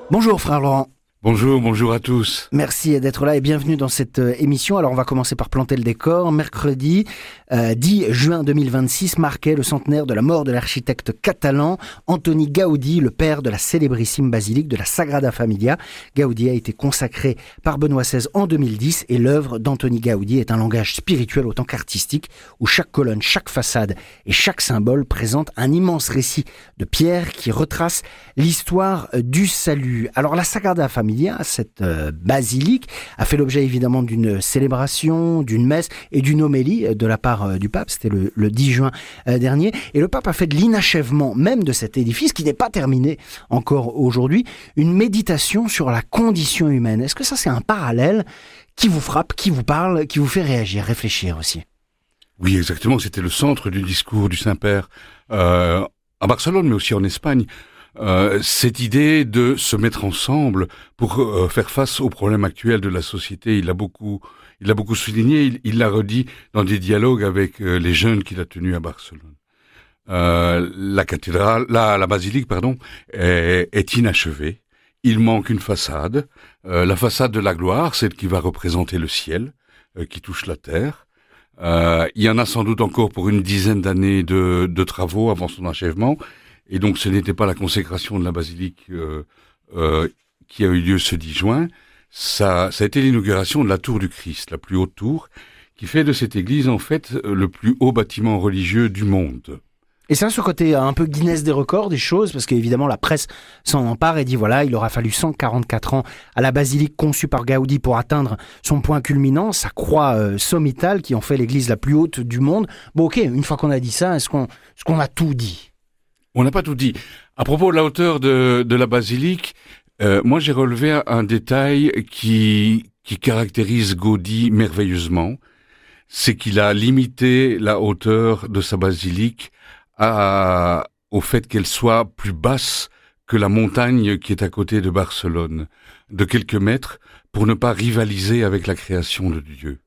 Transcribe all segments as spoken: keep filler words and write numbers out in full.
Bonjour frère Laurent. Bonjour, bonjour à tous. Merci d'être là et bienvenue dans cette euh, émission. Alors on va commencer par planter le décor. Mercredi euh, dix juin deux mille vingt-six marquait le centenaire de la mort de l'architecte catalan Antoni Gaudi, le père de la célébrissime basilique de la Sagrada Familia. Gaudi a été consacré par Benoît seize en deux mille dix et l'œuvre d'Antoni Gaudi est un langage spirituel autant qu'artistique où chaque colonne, chaque façade et chaque symbole présente un immense récit de pierre qui retrace l'histoire du salut. Alors la Sagrada Familia, cette euh, basilique, a fait l'objet évidemment d'une célébration, d'une messe et d'une homélie de la part euh, du pape. C'était le, le dix juin euh, dernier. Et le pape a fait de l'inachèvement même de cet édifice, qui n'est pas terminé encore aujourd'hui, une méditation sur la condition humaine. Est-ce que ça, c'est un parallèle qui vous frappe, qui vous parle, qui vous fait réagir, réfléchir aussi? Oui, exactement. C'était le centre du discours du Saint-Père euh, à Barcelone, mais aussi en Espagne. Euh, cette idée de se mettre ensemble pour euh, faire face aux problèmes actuels de la société, il l'a beaucoup, il l'a beaucoup souligné, il, il l'a redit dans des dialogues avec euh, les jeunes qu'il a tenus à Barcelone. Euh, la cathédrale, la, la basilique, pardon, est, est inachevée. Il manque une façade, euh, la façade de la gloire, celle qui va représenter le ciel, euh, qui touche la terre. Euh, il y en a sans doute encore pour une dizaine d'années de, de travaux avant son achèvement. Et donc, ce n'était pas la consécration de la basilique euh, euh, qui a eu lieu ce dix juin. Ça, ça a été l'inauguration de la tour du Christ, la plus haute tour, qui fait de cette église, en fait, le plus haut bâtiment religieux du monde. Et ça, ce côté un peu Guinness des records des choses, parce qu'évidemment, la presse s'en empare et dit, voilà, il aura fallu cent quarante-quatre ans à la basilique conçue par Gaudi pour atteindre son point culminant, sa croix euh, sommitale qui en fait l'église la plus haute du monde. Bon, ok, une fois qu'on a dit ça, est-ce qu'on, est-ce qu'on a tout dit ? On n'a pas tout dit. À propos de la hauteur de, de la basilique, euh, moi j'ai relevé un, un détail qui, qui caractérise Gaudi merveilleusement. C'est qu'il a limité la hauteur de sa basilique à, au fait qu'elle soit plus basse que la montagne qui est à côté de Barcelone, de quelques mètres, pour ne pas rivaliser avec la création de Dieu.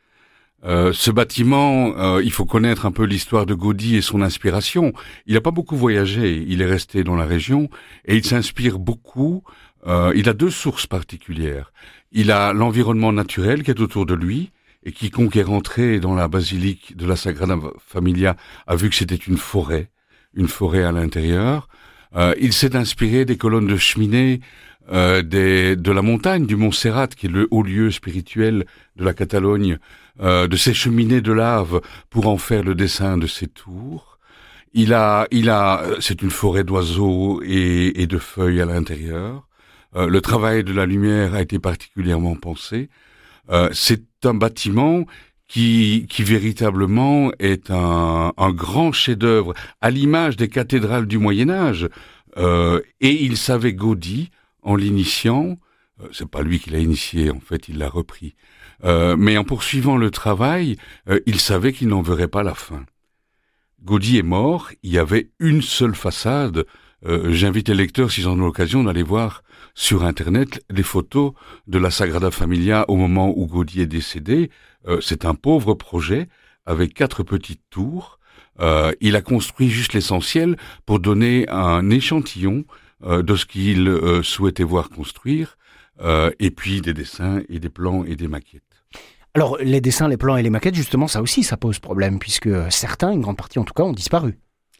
Euh, ce bâtiment, euh, il faut connaître un peu l'histoire de Gaudi et son inspiration. Il n'a pas beaucoup voyagé, il est resté dans la région et il s'inspire beaucoup. Euh, il a deux sources particulières. Il a l'environnement naturel qui est autour de lui et quiconque est rentré dans la basilique de la Sagrada Familia a vu que c'était une forêt, une forêt à l'intérieur. Euh, il s'est inspiré des colonnes de cheminée, euh, des, de la montagne, du Mont Serrat, qui est le haut lieu spirituel de la Catalogne, euh, de ces cheminées de lave pour en faire le dessin de ces tours. Il a, il a, c'est une forêt d'oiseaux et, et de feuilles à l'intérieur. Euh, le travail de la lumière a été particulièrement pensé. Euh, c'est un bâtiment qui, qui véritablement est un, un grand chef-d'œuvre à l'image des cathédrales du Moyen-Âge. Euh, et il savait Gaudi, en l'initiant, euh, c'est pas lui qui l'a initié, en fait, il l'a repris. Euh, mais en poursuivant le travail, euh, il savait qu'il n'en verrait pas la fin. Gaudi est mort, il y avait une seule façade. Euh, j'invite les lecteurs, s'ils en ont l'occasion, d'aller voir sur Internet les photos de la Sagrada Familia au moment où Gaudi est décédé. Euh, c'est un pauvre projet avec quatre petites tours. Euh, il a construit juste l'essentiel pour donner un échantillon euh, de ce qu'il euh, souhaitait voir construire, euh, et puis des dessins et des plans et des maquettes. Alors, les dessins, les plans et les maquettes, justement, ça aussi, ça pose problème, puisque certains, une grande partie en tout cas, ont disparu.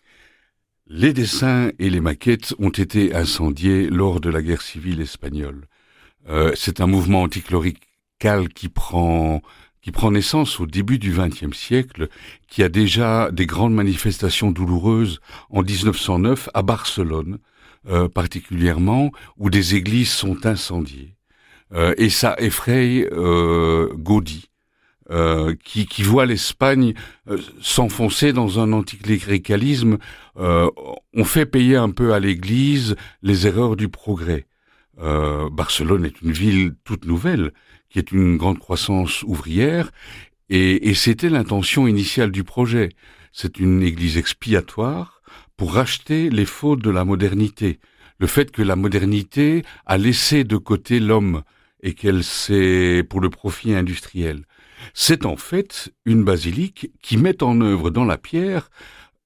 Les dessins et les maquettes ont été incendiés lors de la guerre civile espagnole. Euh, c'est un mouvement anticlérical qui prend, qui prend naissance au début du vingtième siècle, qui a déjà des grandes manifestations douloureuses en dix-neuf cent neuf à Barcelone, euh, particulièrement, où des églises sont incendiées. Euh, et ça effraie euh, Gaudi, euh, qui, qui voit l'Espagne euh, s'enfoncer dans un anticléricalisme. Euh, on fait payer un peu à l'Église les erreurs du progrès. Euh, Barcelone est une ville toute nouvelle, qui est une grande croissance ouvrière, et, et c'était l'intention initiale du projet. C'est une église expiatoire pour racheter les fautes de la modernité. Le fait que la modernité a laissé de côté l'homme et qu'elle s'est pour le profit industriel. C'est en fait une basilique qui met en œuvre dans la pierre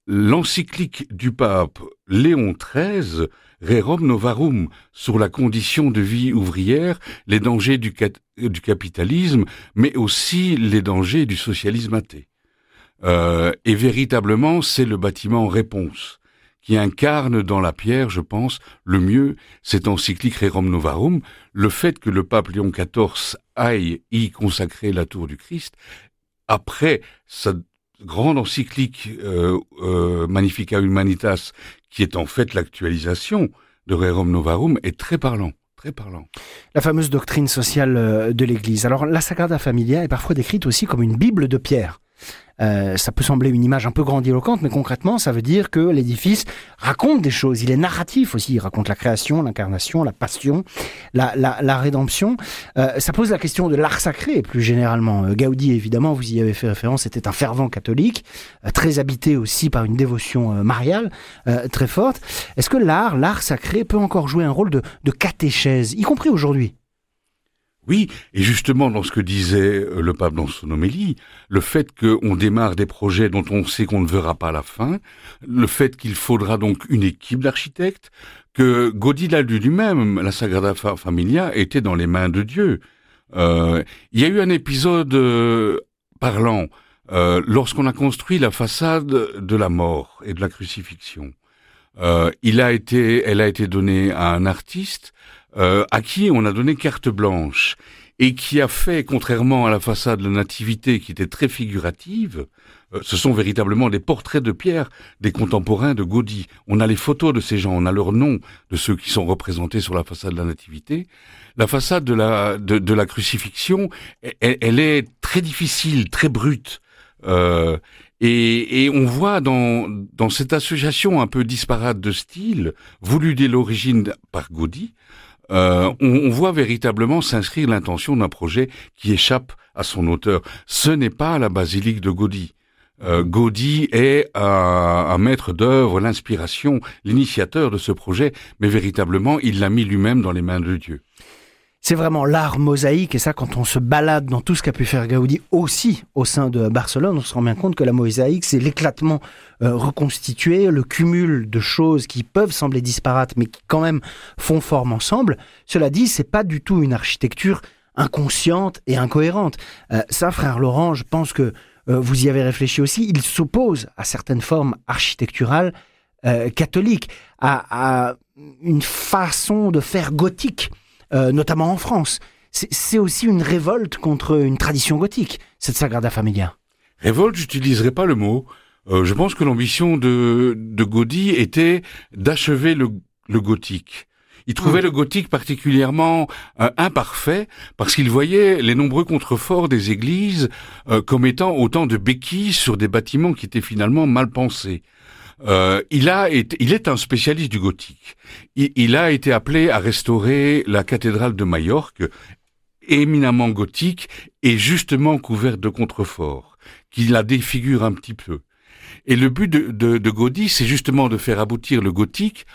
l'encyclique du pape Léon treize, Rerum Novarum, sur la condition de vie ouvrière, les dangers du, cat- du capitalisme, mais aussi les dangers du socialisme athée. Euh, et véritablement, c'est le bâtiment réponse qui incarne dans la pierre, je pense, le mieux cette encyclique Rerum Novarum, le fait que le pape Léon quatorze aille y consacrer la tour du Christ, après sa grande encyclique euh, euh, Magnificat Humanitas, qui est en fait l'actualisation de Rerum Novarum, est très parlant. Très parlant. La fameuse doctrine sociale de l'Église. Alors, la Sagrada Familia est parfois décrite aussi comme une Bible de pierre. Euh, ça peut sembler une image un peu grandiloquente, mais concrètement, ça veut dire que l'édifice raconte des choses. Il est narratif aussi. Il raconte la création, l'incarnation, la passion, la, la, la rédemption. Euh, ça pose la question de l'art sacré, plus généralement. Gaudi, évidemment, vous y avez fait référence, était un fervent catholique, euh, très habité aussi par une dévotion euh, mariale euh, très forte. Est-ce que l'art, l'art sacré, peut encore jouer un rôle de, de catéchèse, y compris aujourd'hui ? Oui, et justement dans ce que disait le pape dans son homélie, le fait qu'on démarre des projets dont on sait qu'on ne verra pas la fin, le fait qu'il faudra donc une équipe d'architectes, que Gaudi l'a dit lui-même, la Sagrada Familia était dans les mains de Dieu. Euh, il y a eu un épisode euh, parlant euh, lorsqu'on a construit la façade de la mort et de la crucifixion. Euh, il a été, elle a été donnée à un artiste Euh, à qui on a donné carte blanche et qui a fait, contrairement à la façade de la Nativité qui était très figurative, euh, ce sont véritablement des portraits de pierre des contemporains de Gaudi. On a les photos de ces gens, on a leurs noms de ceux qui sont représentés sur la façade de la Nativité. La façade de la, de, de la crucifixion, elle, elle est très difficile, très brute. Euh, et, et on voit dans, dans cette association un peu disparate de styles, voulue dès l'origine par Gaudi, Euh, on, on voit véritablement s'inscrire l'intention d'un projet qui échappe à son auteur. Ce n'est pas la basilique de Gaudi. Euh, Gaudi est un, un maître d'œuvre, l'inspiration, l'initiateur de ce projet, mais véritablement, il l'a mis lui-même dans les mains de Dieu. C'est vraiment l'art mosaïque, et ça, quand on se balade dans tout ce qu'a pu faire Gaudi aussi au sein de Barcelone, on se rend bien compte que la mosaïque, c'est l'éclatement euh, reconstitué, le cumul de choses qui peuvent sembler disparates, mais qui quand même font forme ensemble. Cela dit, c'est pas du tout une architecture inconsciente et incohérente. Euh, ça, frère Laurent, je pense que euh, vous y avez réfléchi aussi, il s'oppose à certaines formes architecturales euh, catholiques, à, à une façon de faire gothique. Euh, notamment en France. C'est, c'est aussi une révolte contre une tradition gothique, cette Sagrada Familia. Révolte, j'utiliserai pas le mot. Euh, je pense que l'ambition de, de Gaudi était d'achever le, le gothique. Il trouvait mmh. le gothique particulièrement euh, imparfait parce qu'il voyait les nombreux contreforts des églises euh, comme étant autant de béquilles sur des bâtiments qui étaient finalement mal pensés. Euh, il a été, il est un spécialiste du gothique. Il, il a été appelé à restaurer la cathédrale de Majorque, éminemment gothique et justement couverte de contreforts, qui la défigure un petit peu. Et le but de, de, de Gaudi, c'est justement de faire aboutir le gothique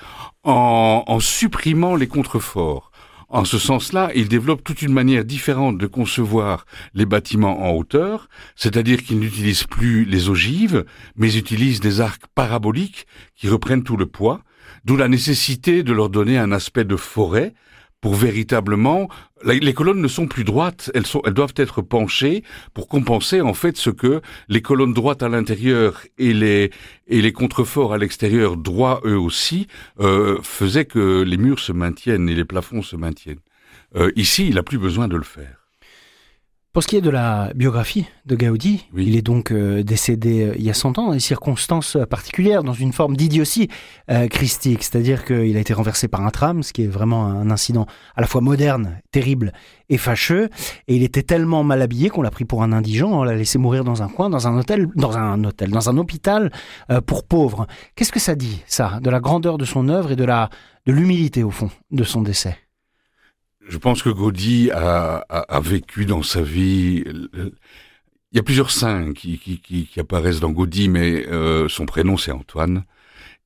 en, en supprimant les contreforts. En ce sens-là, il développe toute une manière différente de concevoir les bâtiments en hauteur, c'est-à-dire qu'il n'utilise plus les ogives, mais utilise des arcs paraboliques qui reprennent tout le poids, d'où la nécessité de leur donner un aspect de forêt pour véritablement... Les colonnes ne sont plus droites, elles, sont, elles doivent être penchées pour compenser en fait ce que les colonnes droites à l'intérieur et les, et les contreforts à l'extérieur, droits eux aussi, euh, faisaient que les murs se maintiennent et les plafonds se maintiennent. Euh, ici, il n'a plus besoin de le faire. Pour ce qui est de la biographie de Gaudi, oui. Il est donc euh, décédé euh, il y a cent ans dans des circonstances particulières, dans une forme d'idiotie euh, christique, c'est-à-dire qu'il a été renversé par un tram, ce qui est vraiment un incident à la fois moderne, terrible et fâcheux, et il était tellement mal habillé qu'on l'a pris pour un indigent, on l'a laissé mourir dans un coin, dans un hôtel, dans un hôtel, dans un hôpital euh, pour pauvres. Qu'est-ce que ça dit, ça, de la grandeur de son œuvre et de la de l'humilité au fond de son décès? Je pense que Gaudi a, a, a vécu dans sa vie... Il y a plusieurs saints qui, qui, qui, qui apparaissent dans Gaudi, mais euh, son prénom c'est Antoine.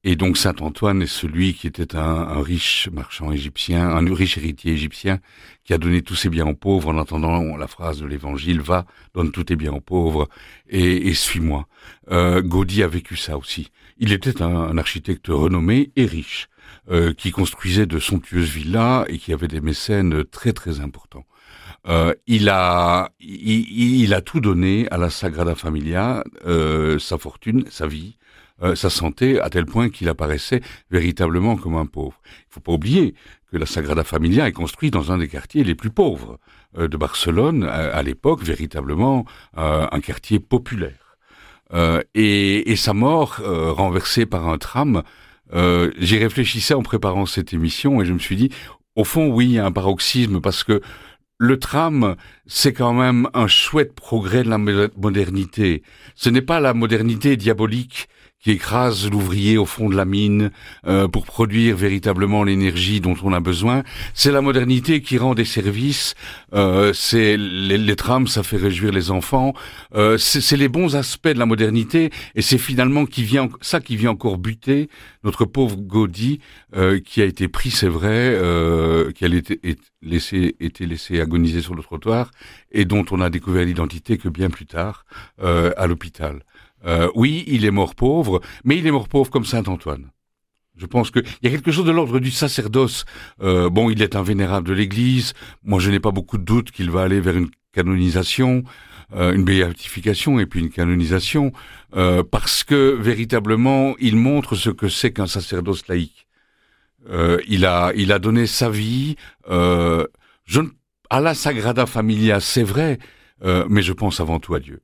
et donc Saint Antoine est celui qui était un, un riche marchand égyptien, un riche héritier égyptien, qui a donné tous ses biens aux pauvres en entendant la phrase de l'Évangile, va, donne tous tes biens aux pauvres et, et suis-moi. Euh, Gaudí a vécu ça aussi. Il était un, un architecte renommé et riche, euh, qui construisait de somptueuses villas et qui avait des mécènes très très importants. Euh, il a, il, il a tout donné à la Sagrada Familia, euh, sa fortune, sa vie, euh, sa santé, à tel point qu'il apparaissait véritablement comme un pauvre. Il faut pas oublier que la Sagrada Familia est construite dans un des quartiers les plus pauvres euh, de Barcelone, à, à l'époque, véritablement euh, un quartier populaire. Euh, et, et sa mort, euh, renversée par un tram, euh, j'y réfléchissais en préparant cette émission et je me suis dit, au fond, oui, il y a un paroxysme parce que le tram, c'est quand même un chouette progrès de la modernité. Ce n'est pas la modernité diabolique qui écrase l'ouvrier au fond de la mine euh, pour produire véritablement l'énergie dont on a besoin. C'est la modernité qui rend des services. Euh, c'est les, les trams, ça fait réjouir les enfants. Euh, c'est, c'est les bons aspects de la modernité, et c'est finalement qui vient ça qui vient encore buter notre pauvre Gaudí, euh, qui a été pris, c'est vrai, euh, qui a été, été laissé été laissé agoniser sur le trottoir et dont on a découvert l'identité que bien plus tard euh, à l'hôpital. Euh, oui, il est mort pauvre, mais il est mort pauvre comme Saint Antoine. Je pense qu'il y a quelque chose de l'ordre du sacerdoce. Euh, bon, il est un vénérable de l'Église. Moi, je n'ai pas beaucoup de doute qu'il va aller vers une canonisation, euh, une béatification et puis une canonisation, euh, parce que véritablement, il montre ce que c'est qu'un sacerdoce laïque. Euh, il a, il a donné sa vie euh, je, à la Sagrada Familia, c'est vrai, euh, mais je pense avant tout à Dieu.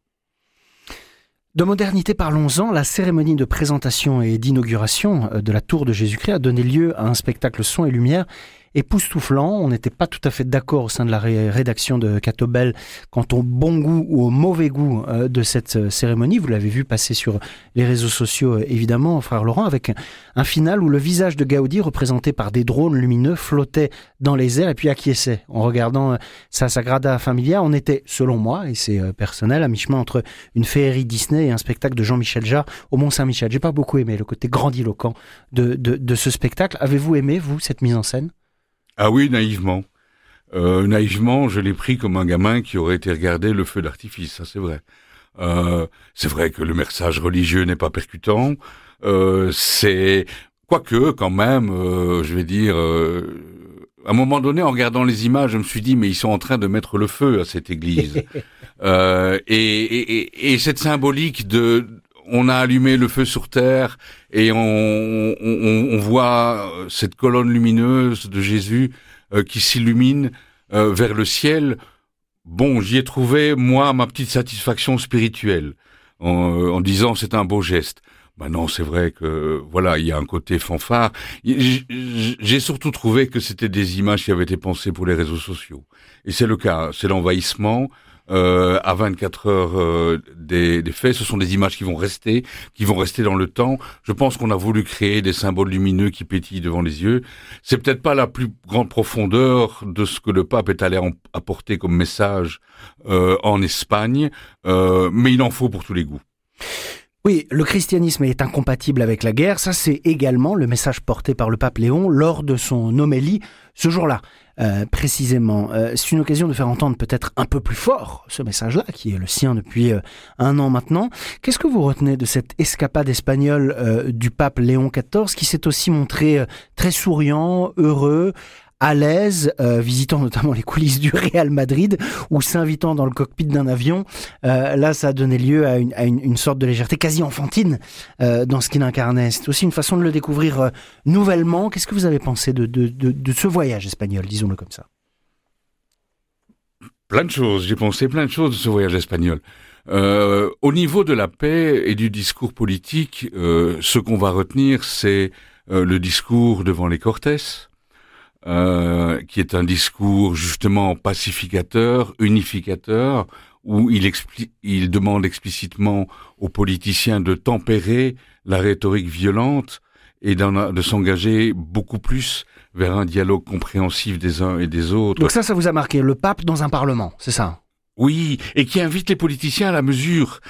De modernité, parlons-en. La cérémonie de présentation et d'inauguration de la Tour de Jésus-Christ a donné lieu à un spectacle son et lumière époustouflant. On n'était pas tout à fait d'accord au sein de la ré- rédaction de Catobel quant au bon goût ou au mauvais goût euh, de cette euh, cérémonie. Vous l'avez vu passer sur les réseaux sociaux, euh, évidemment, frère Laurent, avec un, un final où le visage de Gaudí, représenté par des drones lumineux, flottait dans les airs et puis acquiesçait. En regardant euh, sa Sagrada Familia, on était, selon moi, et c'est euh, personnel, à mi-chemin entre une féerie Disney et un spectacle de Jean-Michel Jarre au Mont-Saint-Michel. J'ai pas beaucoup aimé le côté grandiloquent de, de, de ce spectacle. Avez-vous aimé, vous, cette mise en scène ? Ah oui, naïvement. Euh, naïvement, je l'ai pris comme un gamin qui aurait été regarder le feu d'artifice, ça c'est vrai. Euh, c'est vrai que le message religieux n'est pas percutant. Euh, c'est quoique quand même, euh, je vais dire, euh, à un moment donné, en regardant les images, je me suis dit mais ils sont en train de mettre le feu à cette église. euh, et, et, et, et cette symbolique de on a allumé le feu sur terre et on, on, on voit cette colonne lumineuse de Jésus euh, qui s'illumine euh, vers le ciel. Bon, j'y ai trouvé, moi, ma petite satisfaction spirituelle en, en disant c'est un beau geste. Maintenant, c'est vrai que, voilà, il y a un côté fanfare. J'ai surtout trouvé que c'était des images qui avaient été pensées pour les réseaux sociaux. Et c'est le cas, c'est l'envahissement. Euh, à vingt-quatre heures euh, des, des faits, ce sont des images qui vont rester, qui vont rester dans le temps. Je pense qu'on a voulu créer des symboles lumineux qui pétillent devant les yeux. C'est peut-être pas la plus grande profondeur de ce que le pape est allé en, apporter comme message euh, en Espagne, euh, mais il en faut pour tous les goûts. Oui, le christianisme est incompatible avec la guerre. Ça, c'est également le message porté par le pape Léon lors de son homélie ce jour-là. Euh, précisément, euh, c'est une occasion de faire entendre peut-être un peu plus fort ce message-là, qui est le sien depuis euh, un an maintenant. Qu'est-ce que vous retenez de cette escapade espagnole euh, du pape Léon quatorze, qui s'est aussi montré euh, très souriant, heureux, à l'aise, euh, visitant notamment les coulisses du Real Madrid ou s'invitant dans le cockpit d'un avion. Euh, là, ça a donné lieu à une, à une, une sorte de légèreté quasi enfantine euh, dans ce qu'il incarnait. C'est aussi une façon de le découvrir euh, nouvellement. Qu'est-ce que vous avez pensé de, de, de, de ce voyage espagnol, disons-le comme ça? Plein de choses. J'ai pensé plein de choses de ce voyage espagnol. Euh, au niveau de la paix et du discours politique, euh, ce qu'on va retenir, c'est euh, le discours devant les Cortés, Euh, qui est un discours justement pacificateur, unificateur, où il, expli- il demande explicitement aux politiciens de tempérer la rhétorique violente et d'en, de s'engager beaucoup plus vers un dialogue compréhensif des uns et des autres. Donc ça, ça vous a marqué, le pape dans un parlement, c'est ça? Oui, et qui invite les politiciens à la mesure.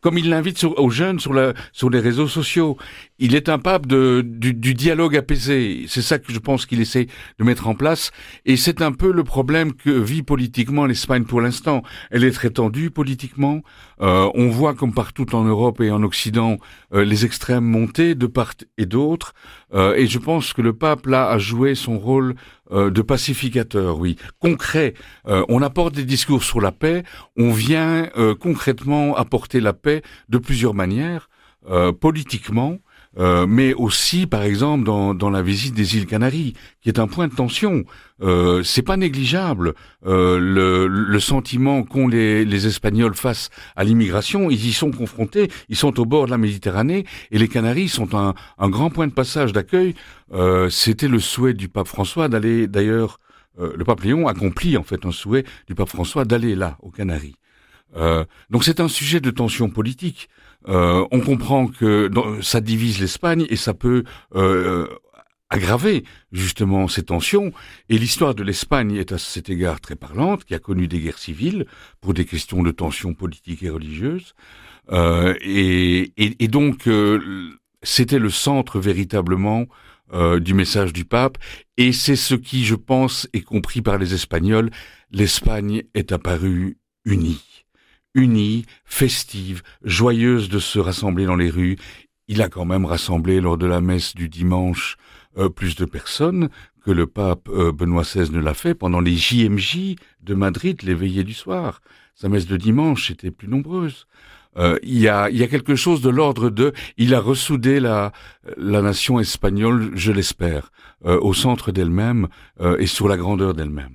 comme il l'invite sur, aux jeunes sur, la, sur les réseaux sociaux. Il est un pape de, du, du dialogue apaisé. C'est ça que je pense qu'il essaie de mettre en place. Et c'est un peu le problème que vit politiquement l'Espagne pour l'instant. Elle est très tendue politiquement. Euh, on voit comme partout en Europe et en Occident euh, les extrêmes monter de part et d'autre. Euh, et je pense que le pape, là, a joué son rôle euh, de pacificateur, oui, concret. Euh, on apporte des discours sur la paix. On vient euh, concrètement apporter la paix de plusieurs manières, euh, politiquement, Euh, mais aussi, par exemple, dans, dans la visite des îles Canaries, qui est un point de tension. Euh, c'est pas négligeable. Euh, le, le sentiment qu'ont les, les Espagnols face à l'immigration, ils y sont confrontés. Ils sont au bord de la Méditerranée et les Canaries sont un, un grand point de passage d'accueil. Euh, c'était le souhait du pape François d'aller, d'ailleurs, euh, le pape Léon accomplit en fait un souhait du pape François d'aller là, aux Canaries. Euh, donc c'est un sujet de tension politique. Euh, on comprend que dans, ça divise l'Espagne et ça peut euh, aggraver justement ces tensions. Et l'histoire de l'Espagne est à cet égard très parlante, qui a connu des guerres civiles pour des questions de tensions politiques et religieuses. Euh, et, et, et donc euh, c'était le centre véritablement euh, du message du pape. Et c'est ce qui, je pense, est compris par les Espagnols. L'Espagne est apparue unie. Unie, festive, joyeuse de se rassembler dans les rues. Il a quand même rassemblé lors de la messe du dimanche euh, plus de personnes que le pape euh, Benoît seize ne l'a fait pendant les J M J de Madrid, les veillées du soir. Sa messe de dimanche était plus nombreuse. Euh, il y a, il y a quelque chose de l'ordre de... Il a ressoudé la, la nation espagnole, je l'espère, euh, au centre d'elle-même euh, et sur la grandeur d'elle-même.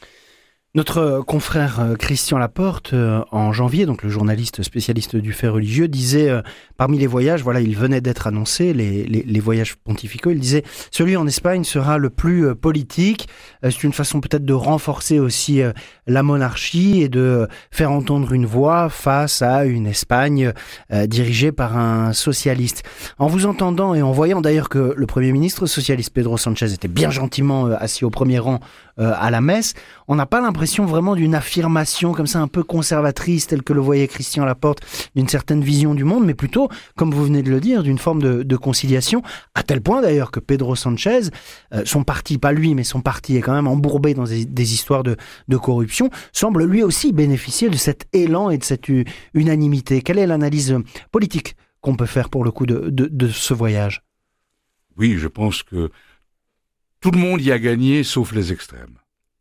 Notre confrère Christian Laporte, euh, en janvier, donc le journaliste spécialiste du fait religieux, disait, euh, parmi les voyages, voilà, il venait d'être annoncé, les, les, les voyages pontificaux, il disait, celui en Espagne sera le plus euh, politique. Euh, c'est une façon peut-être de renforcer aussi euh, la monarchie et de faire entendre une voix face à une Espagne euh, dirigée par un socialiste. En vous entendant et en voyant d'ailleurs que le Premier ministre socialiste Pedro Sánchez était bien gentiment euh, assis au premier rang euh, à la messe, on n'a pas l'impression vraiment d'une affirmation comme ça un peu conservatrice telle que le voyait Christian Laporte, d'une certaine vision du monde, mais plutôt, comme vous venez de le dire, d'une forme de, de conciliation, à tel point d'ailleurs que Pedro Sánchez, euh, son parti, pas lui, mais son parti est quand même embourbé dans des, des histoires de, de corruption, semble lui aussi bénéficier de cet élan et de cette u- unanimité. Quelle est l'analyse politique qu'on peut faire pour le coup de, de, de ce voyage ? Oui, je pense que tout le monde y a gagné, sauf les extrêmes.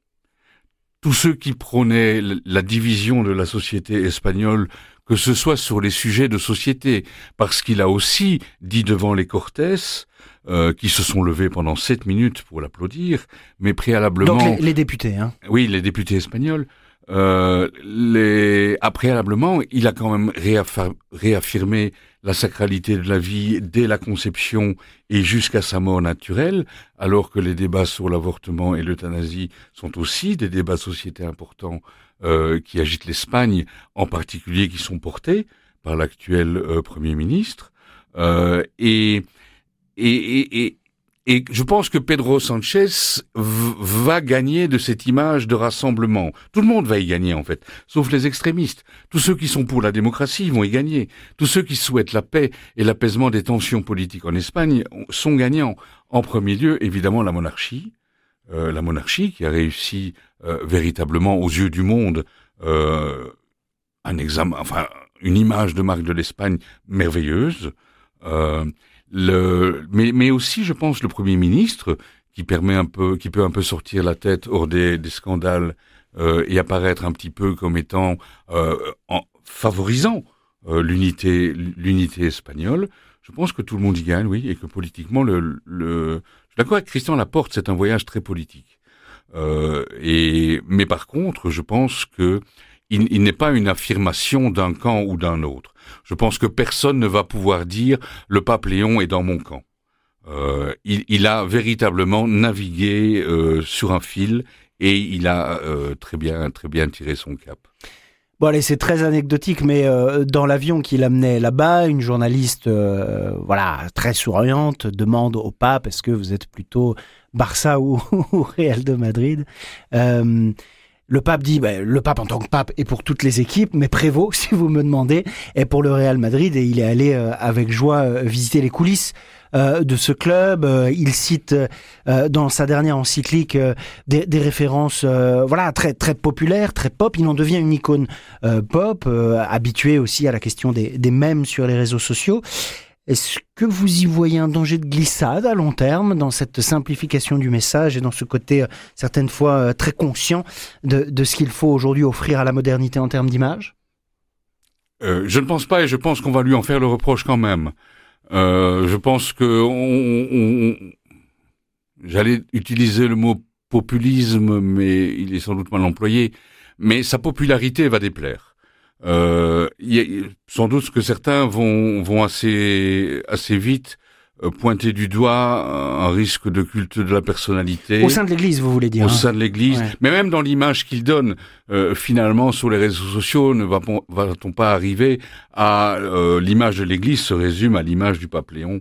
Tous ceux qui prônaient la division de la société espagnole, que ce soit sur les sujets de société, parce qu'il a aussi dit devant les Cortés, euh, qui se sont levés pendant sept minutes pour l'applaudir, mais préalablement... Donc les, les députés, hein. Oui, les députés espagnols. Euh, les... ah, préalablement, il a quand même réaffir... réaffirmé la sacralité de la vie dès la conception et jusqu'à sa mort naturelle, alors que les débats sur l'avortement et l'euthanasie sont aussi des débats sociétés importants euh, qui agitent l'Espagne, en particulier qui sont portés par l'actuel euh, Premier ministre. Euh, et, et, et, et, et je pense que Pedro Sánchez v- va gagner de cette image de rassemblement. Tout le monde va y gagner, en fait, sauf les extrémistes. Tous ceux qui sont pour la démocratie vont y gagner. Tous ceux qui souhaitent la paix et l'apaisement des tensions politiques en Espagne sont gagnants. En premier lieu, évidemment, la monarchie. Euh, la monarchie qui a réussi euh, véritablement aux yeux du monde euh, un examen, enfin, une image de marque de l'Espagne merveilleuse. Euh, Le, mais, mais aussi, je pense, le Premier ministre qui permet un peu, qui peut un peu sortir la tête hors des, des scandales euh, et apparaître un petit peu comme étant euh, en favorisant euh, l'unité, l'unité espagnole. Je pense que tout le monde y gagne, oui, et que politiquement, le, le, je suis d'accord avec Christian Laporte, c'est un voyage très politique. Euh, et mais par contre, je pense que il, il n'est pas une affirmation d'un camp ou d'un autre. Je pense que personne ne va pouvoir dire « le pape Léon est dans mon camp euh, ». Il, il a véritablement navigué euh, sur un fil et il a euh, très bien, très bien tiré son cap. Bon allez, c'est très anecdotique, mais euh, dans l'avion qui l'amenait là-bas, une journaliste euh, voilà, très souriante demande au pape « est-ce que vous êtes plutôt Barça ou, ou Real de Madrid ?» euh, Le pape dit, ben, le pape en tant que pape est pour toutes les équipes, mais Prévost, si vous me demandez, est pour le Real Madrid et il est allé euh, avec joie euh, visiter les coulisses euh, de ce club. Euh, il cite euh, dans sa dernière encyclique euh, des, des références, euh, voilà, très très populaires, très pop. Il en devient une icône euh, pop, euh, habitué aussi à la question des, des mèmes sur les réseaux sociaux. Est-ce que vous y voyez un danger de glissade à long terme dans cette simplification du message et dans ce côté euh, certaines fois euh, très conscient de, de ce qu'il faut aujourd'hui offrir à la modernité en termes d'image ? euh, Je ne pense pas et je pense qu'on va lui en faire le reproche quand même. Euh, je pense que on, on, j'allais utiliser le mot populisme, mais il est sans doute mal employé, mais sa popularité va déplaire. Euh, y a, sans doute que certains vont, vont assez, assez vite euh, pointer du doigt un risque de culte de la personnalité. Au sein de l'Église, vous voulez dire. Au hein. sein de l'Église, ouais. Mais même dans l'image qu'il donne, euh, finalement, sur les réseaux sociaux, ne va-t-on, va-t-on pas arriver à euh, l'image de l'Église se résume à l'image du pape Léon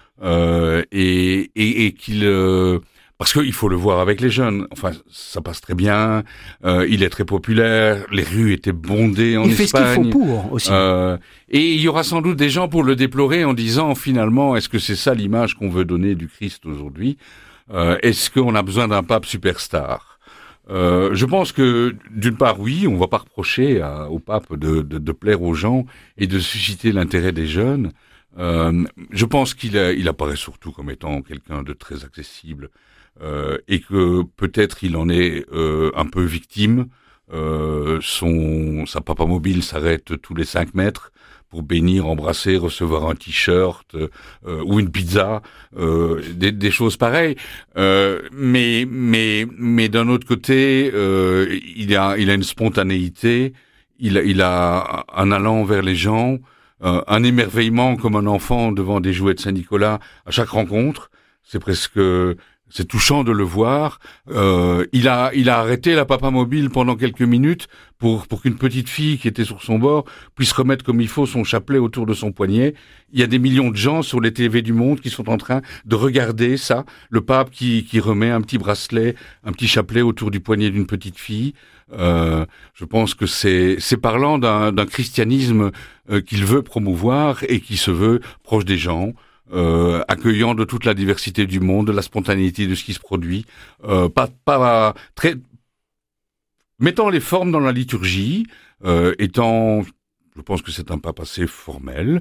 euh, et, et, et qu'il... Euh, Parce qu'il faut le voir avec les jeunes. Enfin, ça passe très bien. Euh, il est très populaire. Les rues étaient bondées en il Espagne. Il fait ce qu'il faut pour aussi. Euh, et il y aura sans doute des gens pour le déplorer en disant finalement, est-ce que c'est ça l'image qu'on veut donner du Christ aujourd'hui ? euh, Est-ce qu'on a besoin d'un pape superstar ? euh, Je pense que d'une part, oui, on ne va pas reprocher à, au pape de, de, de plaire aux gens et de susciter l'intérêt des jeunes. Euh, je pense qu'il a, il apparaît surtout comme étant quelqu'un de très accessible. Euh, et que peut-être il en est euh, un peu victime. Euh, son, sa papa mobile s'arrête tous les cinq mètres pour bénir, embrasser, recevoir un t-shirt euh, ou une pizza, euh, des, des choses pareilles. Euh, mais, mais, mais d'un autre côté, euh, il a, il a une spontanéité, il a, il a un allant vers les gens, euh, un émerveillement comme un enfant devant des jouets de Saint-Nicolas à chaque rencontre. C'est presque... C'est touchant de le voir. Euh, il a, il a arrêté la papa mobile pendant quelques minutes pour, pour qu'une petite fille qui était sur son bord puisse remettre comme il faut son chapelet autour de son poignet. Il y a des millions de gens sur les T V du monde qui sont en train de regarder ça. Le pape qui, qui remet un petit bracelet, un petit chapelet autour du poignet d'une petite fille. Euh, je pense que c'est, c'est parlant d'un, d'un christianisme euh, qu'il veut promouvoir et qui se veut proche des gens. Euh, accueillant de toute la diversité du monde, de la spontanéité de ce qui se produit, euh, pas, pas très, mettant les formes dans la liturgie, euh, étant, je pense que c'est un pape assez formel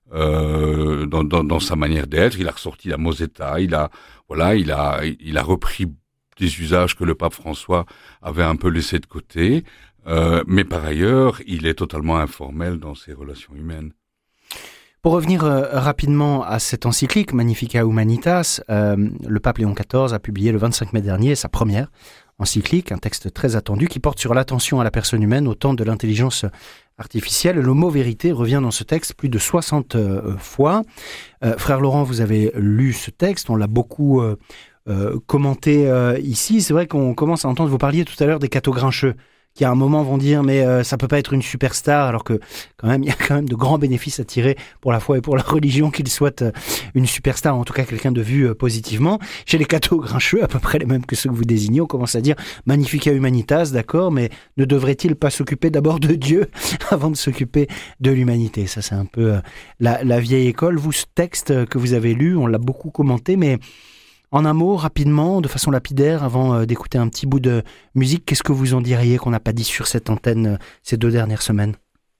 euh, dans, dans, dans sa manière d'être. Il a ressorti la Mosetta, il a, voilà, il a, il a repris des usages que le pape François avait un peu laissés de côté, euh, mais par ailleurs, il est totalement informel dans ses relations humaines. Pour revenir euh, rapidement à cette encyclique Magnificat Humanitas, euh, le pape Léon quatorze a publié le vingt-cinq mai dernier sa première encyclique, un texte très attendu qui porte sur l'attention à la personne humaine au temps de l'intelligence artificielle. Le mot vérité revient dans ce texte plus de soixante euh, fois. Euh, frère Laurent, vous avez lu ce texte, on l'a beaucoup euh, euh, commenté euh, ici. C'est vrai qu'on commence à entendre, vous parliez tout à l'heure des cathos grincheux, qui à un moment vont dire mais euh, ça peut pas être une superstar, alors que quand même il y a quand même de grands bénéfices à tirer pour la foi et pour la religion qu'il soit euh, une superstar, en tout cas quelqu'un de vu euh, positivement. Chez les cathos grincheux, à peu près les mêmes que ceux que vous désignez, on commence à dire Magnificat Humanitas, d'accord, mais ne devrait-il pas s'occuper d'abord de Dieu avant de s'occuper de l'humanité ? Ça c'est un peu euh, la, la vieille école. Vous, ce texte que vous avez lu, on l'a beaucoup commenté, mais en un mot, rapidement, de façon lapidaire, avant euh, d'écouter un petit bout de musique, qu'est-ce que vous en diriez qu'on n'a pas dit sur cette antenne euh, ces deux dernières semaines ?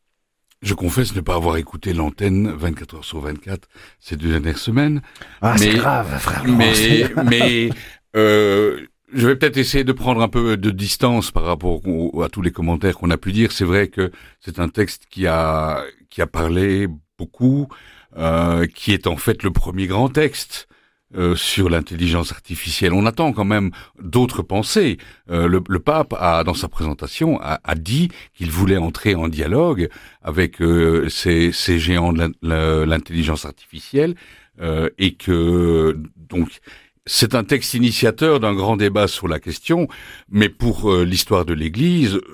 Je confesse ne pas avoir écouté l'antenne vingt-quatre heures sur vingt-quatre ces deux dernières semaines. Ah, mais, c'est grave, frère Laurent. Mais, mais euh, je vais peut-être essayer de prendre un peu de distance par rapport au, à tous les commentaires qu'on a pu dire. C'est vrai que c'est un texte qui a, qui a parlé beaucoup, euh, qui est en fait le premier grand texte Euh, sur l'intelligence artificielle. On attend quand même d'autres pensées. Euh, le, le pape a, dans sa présentation, a, a dit qu'il voulait entrer en dialogue avec euh, ces, ces géants de l'intelligence artificielle euh, et que donc c'est un texte initiateur d'un grand débat sur la question. Mais pour euh, l'histoire de l'Église,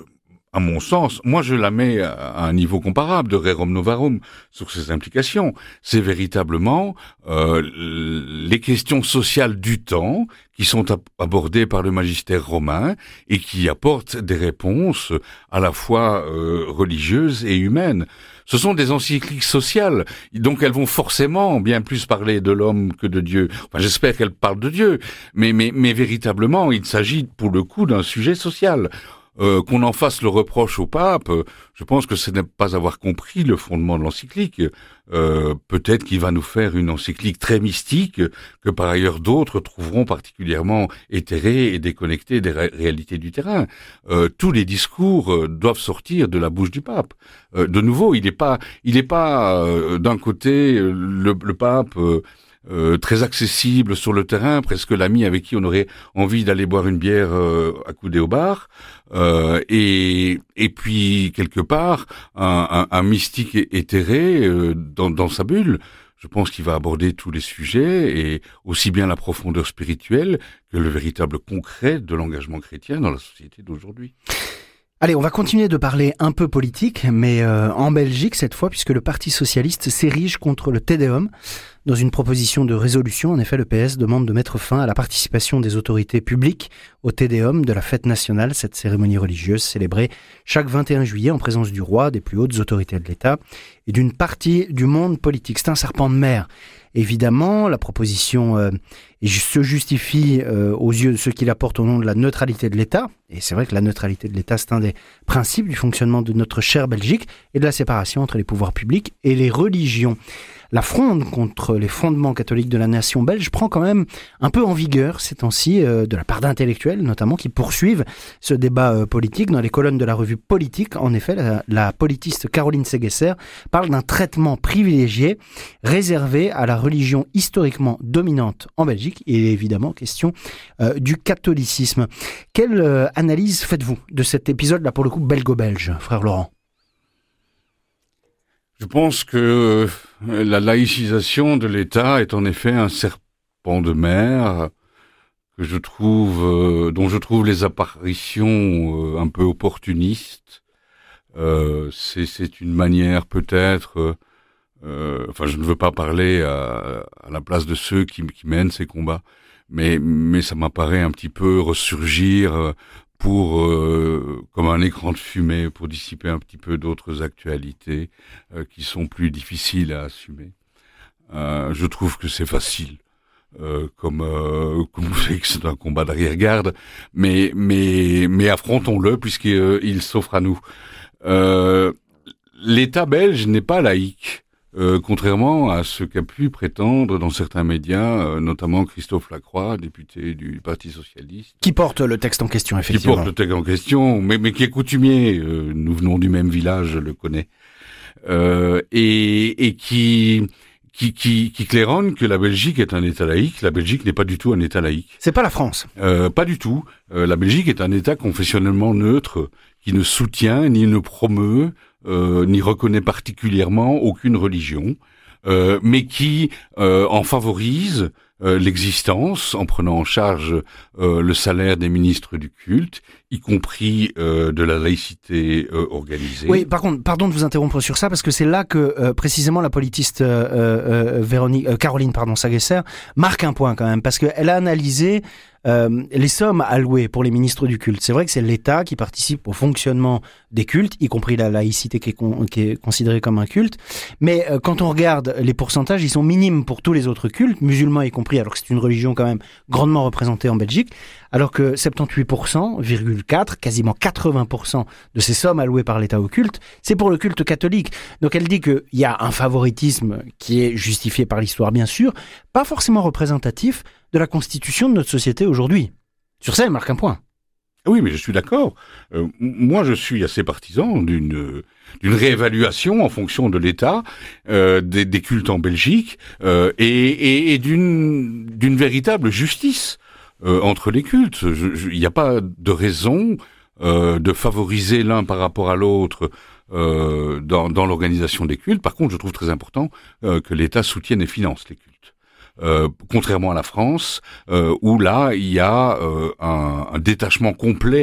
à mon sens, moi je la mets à un niveau comparable de Rerum Novarum sur ses implications. C'est véritablement euh, les questions sociales du temps qui sont abordées par le magistère romain et qui apportent des réponses à la fois euh, religieuses et humaines. Ce sont des encycliques sociales, donc elles vont forcément bien plus parler de l'homme que de Dieu. Enfin, j'espère qu'elles parlent de Dieu, mais, mais, mais véritablement, il s'agit pour le coup d'un sujet social. Euh, qu'on en fasse le reproche au pape, je pense que ce n'est pas avoir compris le fondement de l'encyclique. Euh, peut-être qu'il va nous faire une encyclique très mystique, que par ailleurs d'autres trouveront particulièrement éthérée et déconnectée des ré- réalités du terrain. Euh, tous les discours euh, doivent sortir de la bouche du pape. Euh, de nouveau, il n'est pas, il n'est pas euh, d'un côté le, le pape. Euh, Euh, très accessible sur le terrain, presque l'ami avec qui on aurait envie d'aller boire une bière euh, accoudé au bar, euh, et et puis quelque part un, un, un mystique éthéré euh, dans, dans sa bulle. Je pense qu'il va aborder tous les sujets, et aussi bien la profondeur spirituelle que le véritable concret de l'engagement chrétien dans la société d'aujourd'hui. Allez, on va continuer de parler un peu politique, mais euh, en Belgique cette fois, puisque le Parti socialiste s'érige contre le Te Deum. Dans une proposition de résolution, en effet, le P S demande de mettre fin à la participation des autorités publiques au Te Deum de la fête nationale, cette cérémonie religieuse célébrée chaque vingt et un juillet en présence du roi, des plus hautes autorités de l'État et d'une partie du monde politique. C'est un serpent de mer. Évidemment, la proposition euh, se justifie euh, aux yeux de ceux qui la portent au nom de la neutralité de l'État. Et c'est vrai que la neutralité de l'État, c'est un des principes du fonctionnement de notre chère Belgique et de la séparation entre les pouvoirs publics et les religions. La fronde contre les fondements catholiques de la nation belge prend quand même un peu en vigueur ces temps-ci, euh, de la part d'intellectuels notamment, qui poursuivent ce débat euh, politique. Dans les colonnes de la revue Politique, en effet, la, la politiste Caroline Segesser parle d'un traitement privilégié réservé à la religion historiquement dominante en Belgique. Il est évidemment question euh, du catholicisme. Quelle euh, analyse faites-vous de cet épisode, là pour le coup, belgo-belge, frère Laurent ? Je pense que la laïcisation de l'État est en effet un serpent de mer que je trouve, euh, dont je trouve les apparitions euh, un peu opportunistes. Euh, c'est, c'est une manière peut-être, euh, enfin je ne veux pas parler à, à la place de ceux qui, qui mènent ces combats, mais, mais ça m'apparaît un petit peu ressurgir euh, pour euh, comme un écran de fumée, pour dissiper un petit peu d'autres actualités euh, qui sont plus difficiles à assumer. Euh, je trouve que c'est facile, euh, comme euh, comme vous savez que c'est un combat d'arrière-garde, mais mais mais affrontons-le puisqu'il euh, il s'offre à nous. Euh, L'État belge n'est pas laïque. Euh, contrairement à ce qu'a pu prétendre dans certains médias, euh, notamment Christophe Lacroix, député du Parti socialiste. Qui porte le texte en question, effectivement. Qui porte le texte en question, mais, mais qui est coutumier. Euh, nous venons du même village, je le connais. Euh, et, et qui, qui, qui, qui claironne que la Belgique est un État laïque. La Belgique n'est pas du tout un État laïque. C'est pas la France. Euh, pas du tout. Euh, la Belgique est un État confessionnellement neutre, qui ne soutient ni ne promeut Euh, n'y reconnaît particulièrement aucune religion, euh, mais qui euh, en favorise euh, l'existence en prenant en charge euh, le salaire des ministres du culte, y compris euh, de la laïcité euh, organisée. Oui, par contre, pardon de vous interrompre sur ça, parce que c'est là que euh, précisément la politiste euh, euh, Véronique, euh, Caroline pardon, Sagesser marque un point quand même, parce qu'elle a analysé Euh, les sommes allouées pour les ministres du culte. C'est vrai que c'est l'État qui participe au fonctionnement des cultes, y compris la laïcité qui est, con, qui est considérée comme un culte. Mais euh, quand on regarde les pourcentages, ils sont minimes pour tous les autres cultes, musulmans y compris, alors que c'est une religion quand même grandement représentée en Belgique, alors que soixante-dix-huit virgule quatre pour cent, quasiment quatre-vingts pour cent de ces sommes allouées par l'État au culte, c'est pour le culte catholique. Donc elle dit qu'il y a un favoritisme qui est justifié par l'histoire, bien sûr, pas forcément représentatif de la constitution de notre société aujourd'hui. Sur ça, elle marque un point. Oui, mais je suis d'accord. Euh, moi, je suis assez partisan d'une d'une réévaluation en fonction de l'État euh, des, des cultes en Belgique euh, et, et, et d'une d'une véritable justice euh, entre les cultes. Il n'y a pas de raison euh, de favoriser l'un par rapport à l'autre euh, dans, dans l'organisation des cultes. Par contre, je trouve très important euh, que l'État soutienne et finance les cultes. Euh, contrairement à la France, euh, où là, il y a euh, un, un détachement complet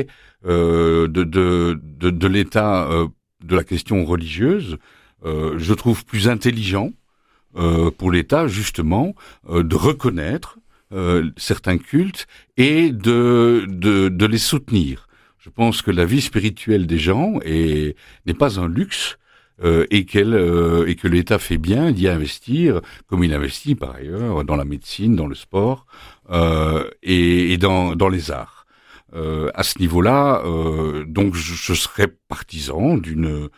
euh, de, de, de, de l'État euh, de la question religieuse, euh, je trouve plus intelligent euh, pour l'État, justement, euh, de reconnaître euh, certains cultes et de, de, de les soutenir. Je pense que la vie spirituelle des gens est, n'est pas un luxe, Euh, et, qu'elle, euh, et que l'État fait bien d'y investir, comme il investit par ailleurs dans la médecine, dans le sport euh, et, et dans, dans les arts. Euh, à ce niveau-là, euh, donc je, je serais partisan d'une,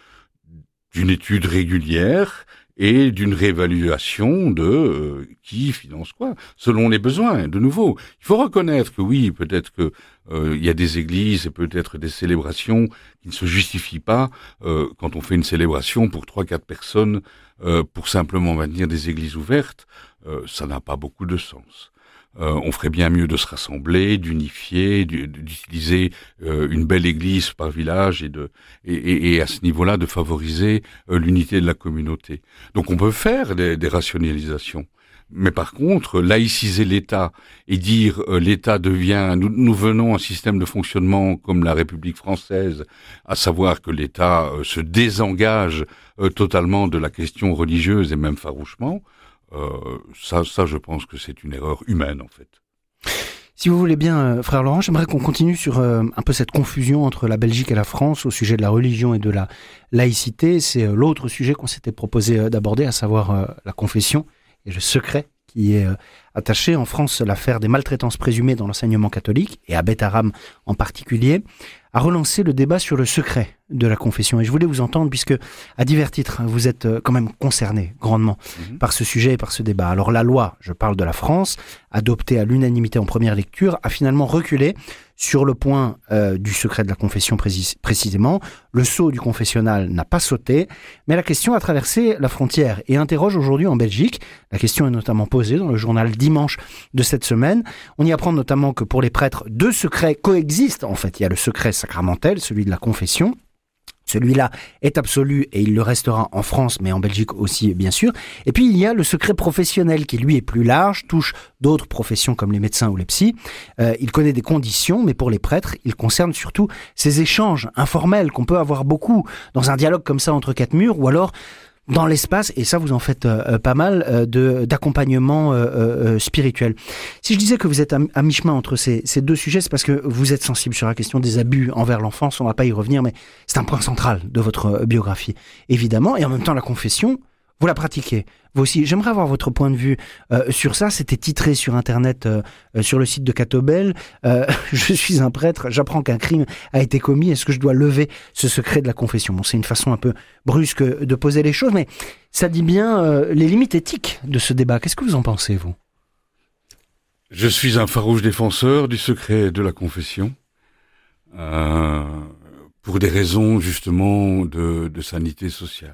d'une étude régulière et d'une réévaluation de euh, qui finance quoi, selon les besoins. De nouveau, il faut reconnaître que oui, peut-être que euh, il y a des églises et peut-être des célébrations qui ne se justifient pas euh, quand on fait une célébration pour trois, quatre personnes euh, pour simplement maintenir des églises ouvertes. Euh, ça n'a pas beaucoup de sens. Euh, on ferait bien mieux de se rassembler, d'unifier, d'utiliser euh, une belle église par village et, de, et, et, et à ce niveau-là de favoriser euh, l'unité de la communauté. Donc on peut faire des, des rationalisations. Mais par contre, laïciser l'État et dire euh, l'État devient, nous, nous venons un système de fonctionnement comme la République française, à savoir que l'État euh, se désengage euh, totalement de la question religieuse et même farouchement, euh, ça, ça, je pense que c'est une erreur humaine en fait. Si vous voulez bien, euh, frère Laurent, j'aimerais qu'on continue sur euh, un peu cette confusion entre la Belgique et la France au sujet de la religion et de la laïcité. C'est euh, l'autre sujet qu'on s'était proposé euh, d'aborder, à savoir euh, la confession et le secret qui est euh, attaché. En France, l'affaire des maltraitances présumées dans l'enseignement catholique, et à Beth Aram en particulier, a relancé le débat sur le secret de la confession. Et je voulais vous entendre, puisque à divers titres, vous êtes quand même concerné grandement mmh. par ce sujet et par ce débat. Alors la loi, je parle de la France, adoptée à l'unanimité en première lecture, a finalement reculé sur le point euh, du secret de la confession précis, précisément. Le sceau du confessionnal n'a pas sauté, mais la question a traversé la frontière et interroge aujourd'hui en Belgique. La question est notamment posée dans le journal Dimanche de cette semaine. On y apprend notamment que pour les prêtres, deux secrets coexistent. En fait, il y a le secret sacramentel, celui de la confession. Celui-là est absolu et il le restera en France, mais en Belgique aussi, bien sûr. Et puis, il y a le secret professionnel qui, lui, est plus large, touche d'autres professions comme les médecins ou les psys. Euh, il connaît des conditions, mais pour les prêtres, il concerne surtout ces échanges informels qu'on peut avoir beaucoup dans un dialogue comme ça entre quatre murs, ou alors dans l'espace, et ça vous en faites euh, pas mal, euh, de, d'accompagnement euh, euh, spirituel. Si je disais que vous êtes à, à mi-chemin entre ces, ces deux sujets, c'est parce que vous êtes sensible sur la question des abus envers l'enfance, on ne va pas y revenir, mais c'est un point central de votre biographie, évidemment, et en même temps la confession, vous la pratiquez, vous aussi. J'aimerais avoir votre point de vue euh, sur ça. C'était titré sur Internet, euh, sur le site de Catobel. Euh, je suis un prêtre, j'apprends qu'un crime a été commis. Est-ce que je dois lever ce secret de la confession ? Bon, c'est une façon un peu brusque de poser les choses, mais ça dit bien euh, les limites éthiques de ce débat. Qu'est-ce que vous en pensez, vous ? Je suis un farouche défenseur du secret de la confession, euh, pour des raisons justement de, de sanité sociale.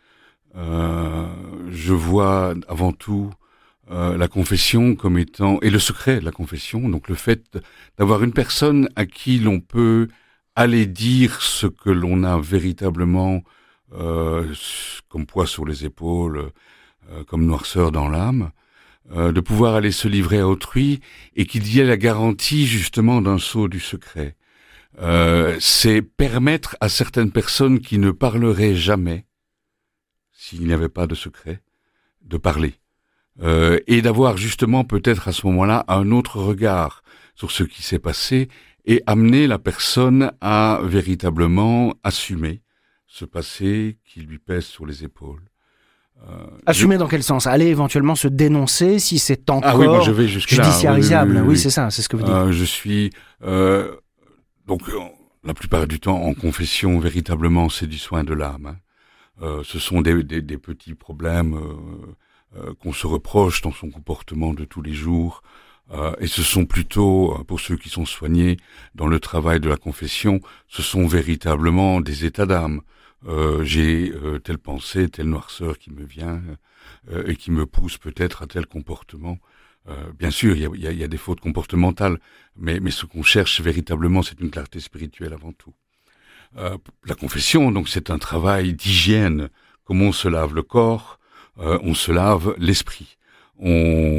Euh, je vois avant tout euh, la confession comme étant, et le secret de la confession, donc le fait d'avoir une personne à qui l'on peut aller dire ce que l'on a véritablement euh, comme poids sur les épaules, euh, comme noirceur dans l'âme, euh, de pouvoir aller se livrer à autrui et qu'il y ait la garantie justement d'un sceau du secret. Euh, c'est permettre à certaines personnes qui ne parleraient jamais, s'il n'y avait pas de secret, de parler. Euh, et d'avoir justement peut-être à ce moment-là un autre regard sur ce qui s'est passé et amener la personne à véritablement assumer ce passé qui lui pèse sur les épaules. Euh, Assumer je... dans quel sens ? Aller éventuellement se dénoncer si c'est encore ah oui, moi je vais jusque-là. judiciarisable. Oui, oui, oui, oui, oui, c'est ça, c'est ce que vous dites. Euh, je suis... Euh, donc, la plupart du temps, en confession, véritablement, c'est du soin de l'âme. Hein. Euh, ce sont des, des, des petits problèmes euh, euh, qu'on se reproche dans son comportement de tous les jours. Euh, et ce sont plutôt, pour ceux qui sont soignés dans le travail de la confession, ce sont véritablement des états d'âme. Euh, j'ai euh, telle pensée, telle noirceur qui me vient euh, et qui me pousse peut-être à tel comportement. Euh, bien sûr, il y a, y, a, y a des fautes comportementales, mais, mais ce qu'on cherche véritablement, c'est une clarté spirituelle avant tout. Euh, la confession, donc, c'est un travail d'hygiène. Comme on se lave le corps, euh, on se lave l'esprit. On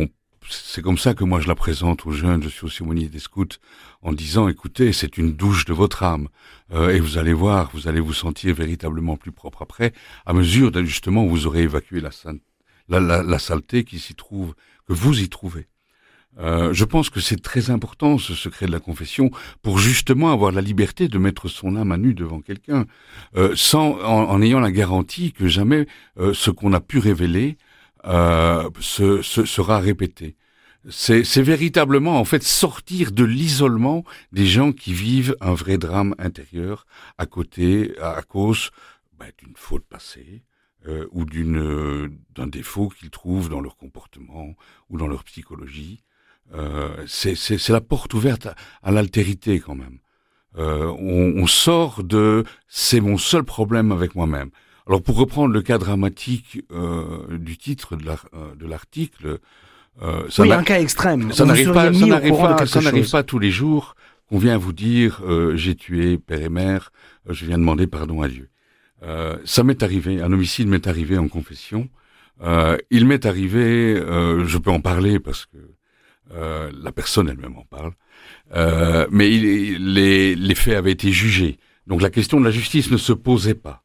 c'est comme ça que moi je la présente aux jeunes. Je suis aussi aumônier des scouts en disant, écoutez, c'est une douche de votre âme. Euh, et vous allez voir, vous allez vous sentir véritablement plus propre après, à mesure justement où vous aurez évacué la, la, la, la saleté qui s'y trouve, que vous y trouvez. Euh, je pense que c'est très important, ce secret de la confession, pour justement avoir la liberté de mettre son âme à nu devant quelqu'un, euh, sans, en, en ayant la garantie que jamais euh, ce qu'on a pu révéler euh, se, se, sera répété. C'est, c'est véritablement, en fait, sortir de l'isolement des gens qui vivent un vrai drame intérieur à côté, à, à cause ben, d'une faute passée, euh, ou d'une, euh, d'un défaut qu'ils trouvent dans leur comportement ou dans leur psychologie. Euh, c'est, c'est, c'est la porte ouverte à, à l'altérité quand même. Euh, on, on sort de « c'est mon seul problème avec moi-même ». Alors pour reprendre le cas dramatique euh, du titre de, la, euh, de l'article, euh, ça oui, un cas extrême. Ça n'arrive pas, ça n'arrive pas, ça chose. n'arrive pas tous les jours qu'on vient vous dire euh, j'ai tué père et mère, euh, je viens demander pardon à Dieu. Euh, ça m'est arrivé, un homicide m'est arrivé en confession. Euh, il m'est arrivé, euh, je peux en parler parce que Euh, la personne elle-même en parle, euh, mais il, les, les faits avaient été jugés. Donc la question de la justice ne se posait pas.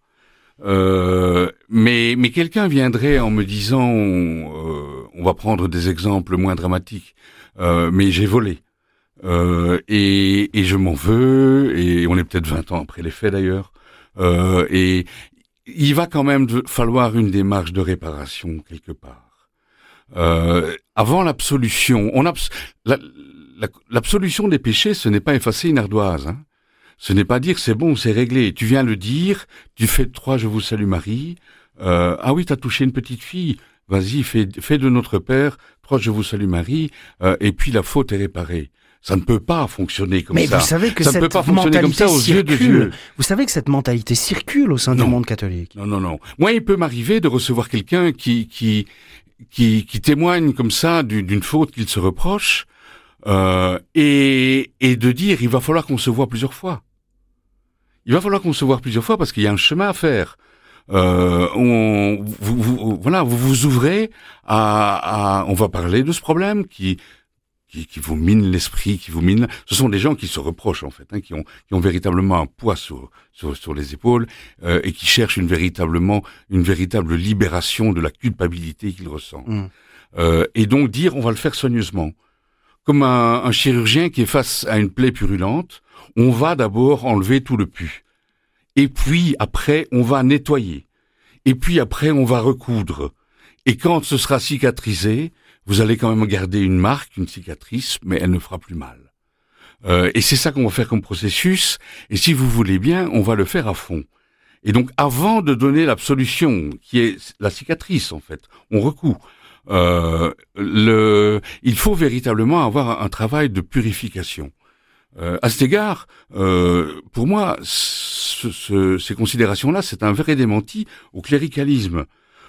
Euh, mais, mais quelqu'un viendrait en me disant, euh, on va prendre des exemples moins dramatiques, euh, mais j'ai volé. Euh, et, et je m'en veux, et on est peut-être vingt ans après les faits d'ailleurs. Euh, et il va quand même falloir une démarche de réparation quelque part. Euh, avant l'absolution, on abs- la, la, l'absolution des péchés, ce n'est pas effacer une ardoise. Hein. Ce n'est pas dire c'est bon, c'est réglé. Tu viens le dire, tu fais trois je vous salue Marie. Euh, ah oui, t'as touché une petite fille. Vas-y, fais, fais de notre Père trois je vous salue Marie. Euh, et puis la faute est réparée. Ça ne peut pas fonctionner comme Mais ça. Mais vous savez que ça cette ne peut pas fonctionner comme ça aux circule. yeux de Dieu. Vous savez que cette mentalité circule au sein non. du monde catholique. Non, non, non. Moi, il peut m'arriver de recevoir quelqu'un qui qui qui, qui témoigne comme ça d'une, d'une faute qu'il se reproche, euh, et, et de dire il va falloir qu'on se voit plusieurs fois. Il va falloir qu'on se voit plusieurs fois parce qu'il y a un chemin à faire. Euh, on, vous, vous, voilà, vous vous ouvrez à, à, on va parler de ce problème qui qui, qui vous mine l'esprit, qui vous mine. Ce sont des gens qui se reprochent en fait, hein, qui ont qui ont véritablement un poids sur sur, sur les épaules euh, et qui cherchent une véritablement une véritable libération de la culpabilité qu'ils ressentent. Mmh. Euh, et donc dire, on va le faire soigneusement, comme un, un chirurgien qui est face à une plaie purulente. On va d'abord enlever tout le pus, et puis après on va nettoyer, et puis après on va recoudre. Et quand ce sera cicatrisé, vous allez quand même garder une marque, une cicatrice, mais elle ne fera plus mal. Euh, et c'est ça qu'on va faire comme processus, et si vous voulez bien, on va le faire à fond. Et donc, avant de donner l'absolution, qui est la cicatrice en fait, on recoud. Euh, le, il faut véritablement avoir un, un travail de purification. Euh, à cet égard, euh, pour moi, ce, ce, ces considérations-là, c'est un vrai démenti au cléricalisme.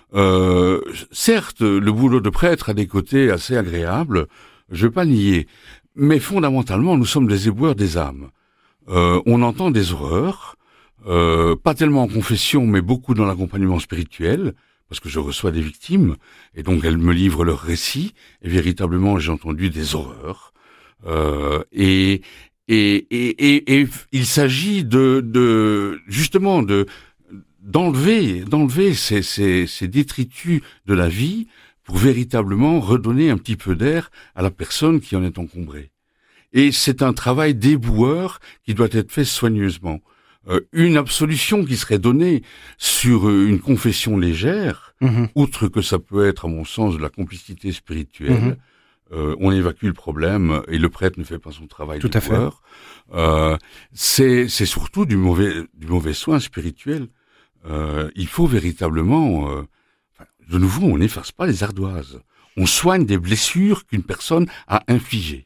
Euh, certes, le boulot de prêtre a des côtés assez agréables, je vais pas nier, mais fondamentalement, nous sommes des éboueurs des âmes. Euh, on entend des horreurs, euh, pas tellement en confession, mais beaucoup dans l'accompagnement spirituel, parce que je reçois des victimes, et donc elles me livrent leurs récits, et véritablement, j'ai entendu des horreurs. Euh, et, et, et, et, et il s'agit de, de justement, de d'enlever, d'enlever ces, ces, ces détritus de la vie pour véritablement redonner un petit peu d'air à la personne qui en est encombrée. Et c'est un travail d'éboueur qui doit être fait soigneusement. Euh, une absolution qui serait donnée sur une confession légère, mmh. outre que ça peut être, à mon sens, de la complicité spirituelle, mmh. euh, on évacue le problème et le prêtre ne fait pas son travail d'éboueur. Euh, c'est, c'est surtout du mauvais, du mauvais soin spirituel. Euh, il faut véritablement, euh, de nouveau, on n'efface pas les ardoises. On soigne des blessures qu'une personne a infligées.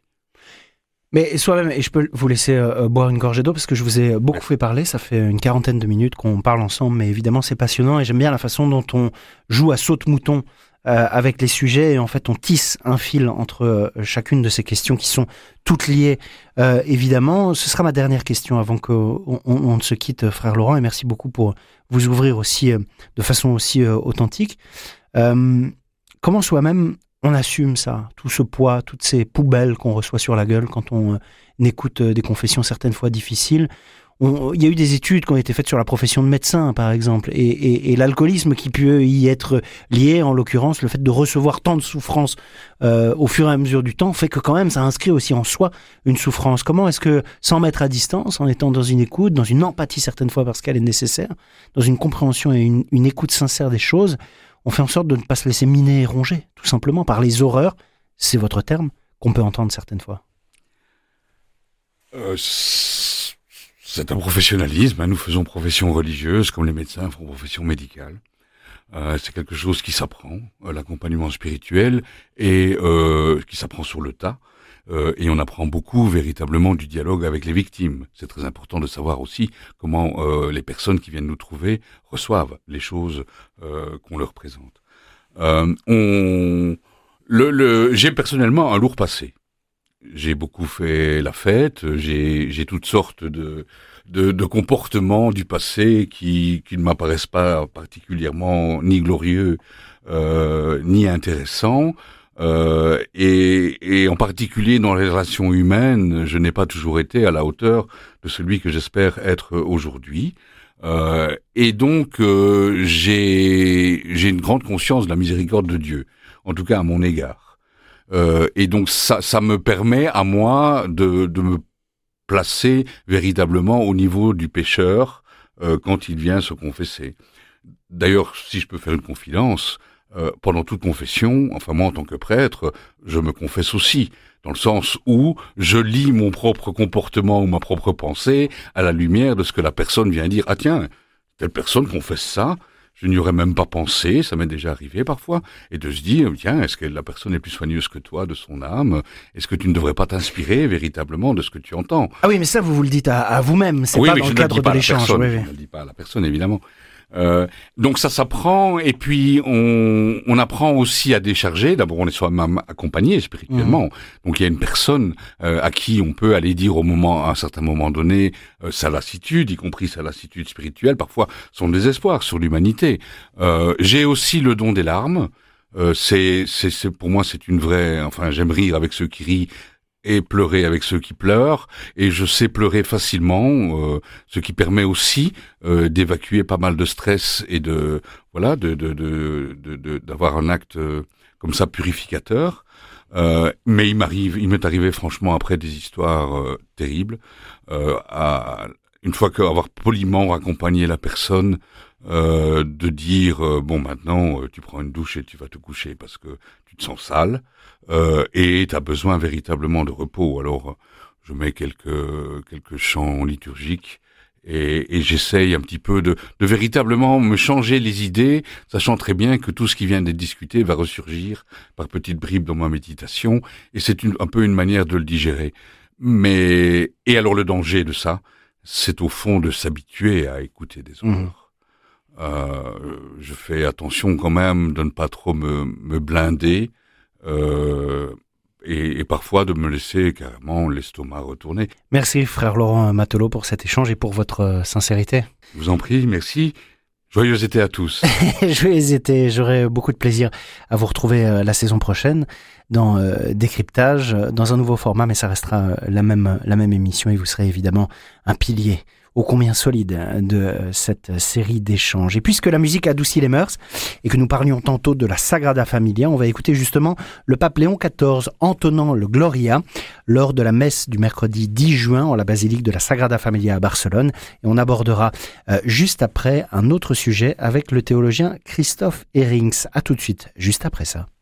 Mais soi-même, et je peux vous laisser euh, boire une gorgée d'eau parce que je vous ai beaucoup fait parler, ça fait une quarantaine de minutes qu'on parle ensemble, mais évidemment c'est passionnant et j'aime bien la façon dont on joue à saute-mouton euh, avec les sujets et en fait on tisse un fil entre euh, chacune de ces questions qui sont toutes liées. Euh, évidemment, ce sera ma dernière question avant qu'on on, on ne se quitte, frère Laurent, et merci beaucoup pour vous ouvrir aussi euh, de façon aussi euh, authentique. Euh, comment soi-même on assume ça, tout ce poids, toutes ces poubelles qu'on reçoit sur la gueule quand on euh, écoute euh, des confessions certaines fois difficiles. On, il y a eu des études qui ont été faites sur la profession de médecin, par exemple, et, et, et l'alcoolisme qui peut y être lié, en l'occurrence, le fait de recevoir tant de souffrance euh, au fur et à mesure du temps, fait que quand même ça inscrit aussi en soi une souffrance. Comment est-ce que, sans mettre à distance, en étant dans une écoute, dans une empathie certaines fois parce qu'elle est nécessaire, dans une compréhension et une, une écoute sincère des choses, on fait en sorte de ne pas se laisser miner et ronger, tout simplement, par les horreurs, c'est votre terme, qu'on peut entendre certaines fois. Euh, c'est un professionnalisme, hein. Nous faisons profession religieuse, comme les médecins font profession médicale. Euh, c'est quelque chose qui s'apprend, euh, l'accompagnement spirituel, et euh, qui s'apprend sur le tas. Euh, et on apprend beaucoup véritablement du dialogue avec les victimes. C'est très important de savoir aussi comment euh, les personnes qui viennent nous trouver reçoivent les choses euh, qu'on leur présente. Euh, on, le, le, j'ai personnellement un lourd passé. J'ai beaucoup fait la fête, j'ai, j'ai toutes sortes de, de, de comportements du passé qui, qui ne m'apparaissent pas particulièrement ni glorieux euh, ni intéressants. Euh, et, et en particulier dans les relations humaines, je n'ai pas toujours été à la hauteur de celui que j'espère être aujourd'hui. Euh, et donc, euh, j'ai, j'ai une grande conscience de la miséricorde de Dieu, en tout cas à mon égard. Euh, et donc, ça, ça me permet à moi de, de me placer véritablement au niveau du pécheur euh, quand il vient se confesser. D'ailleurs, si je peux faire une confidence, Euh, pendant toute confession, enfin moi en tant que prêtre, je me confesse aussi, dans le sens où je lis mon propre comportement ou ma propre pensée à la lumière de ce que la personne vient dire. Ah tiens, telle personne confesse ça, je n'y aurais même pas pensé, ça m'est déjà arrivé parfois, et de se dire, tiens, est-ce que la personne est plus soigneuse que toi de son âme? Est-ce que tu ne devrais pas t'inspirer véritablement de ce que tu entends? Ah oui, mais ça vous vous le dites à, à vous-même, c'est oui, pas oui, dans je le cadre de l'échange. Oui, oui. Je ne le dis pas à la personne, évidemment. Euh, donc ça s'apprend, et puis on, on apprend aussi à décharger. D'abord, on est soi-même accompagné spirituellement. Mmh. Donc il y a une personne euh, à qui on peut aller dire au moment, à un certain moment donné, euh, sa lassitude, y compris sa lassitude spirituelle, parfois son désespoir sur l'humanité. Euh, j'ai aussi le don des larmes. Euh, c'est, c'est, c'est, pour moi, c'est une vraie. Enfin, j'aime rire avec ceux qui rient et pleurer avec ceux qui pleurent, et je sais pleurer facilement, euh, ce qui permet aussi euh, d'évacuer pas mal de stress et de voilà de de de, de, de d'avoir un acte euh, comme ça purificateur. Euh, mais il m'arrive, il m'est arrivé franchement après des histoires euh, terribles. Euh, à, une fois qu'avoir poliment raccompagné la personne, euh, de dire euh, bon maintenant euh, tu prends une douche et tu vas te coucher parce que tu te sens sale. Euh, et tu as besoin véritablement de repos. Alors, je mets quelques quelques chants liturgiques et, et j'essaye un petit peu de, de véritablement me changer les idées, sachant très bien que tout ce qui vient d'être discuté va ressurgir par petites bribes dans ma méditation, et c'est une, un peu une manière de le digérer. Mais et alors le danger de ça, c'est au fond de s'habituer à écouter des horreurs. Mmh. Euh, je fais attention quand même de ne pas trop me, me blinder. Euh, et, et parfois de me laisser carrément l'estomac retourner. Merci frère Laurent Matelot pour cet échange et pour votre sincérité. Je vous en prie, merci. Joyeux été à tous. Joyeux été, j'aurai beaucoup de plaisir à vous retrouver euh, la saison prochaine dans euh, Décryptage, dans un nouveau format, mais ça restera euh, la même, la même émission et vous serez évidemment un pilier ô combien solide de cette série d'échanges. Et puisque la musique adoucit les mœurs et que nous parlions tantôt de la Sagrada Familia, on va écouter justement le pape Léon quatorze entonnant le Gloria lors de la messe du mercredi dix juin en la basilique de la Sagrada Familia à Barcelone. Et on abordera euh, juste après un autre sujet avec le théologien Christophe Herrings. À tout de suite, juste après ça.